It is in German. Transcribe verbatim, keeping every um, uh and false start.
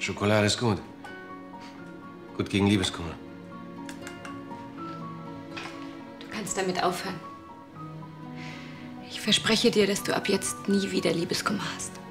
Schokolade ist gut. Gut gegen Liebeskummer. Du kannst damit aufhören. Ich verspreche dir, dass du ab jetzt nie wieder Liebeskummer hast.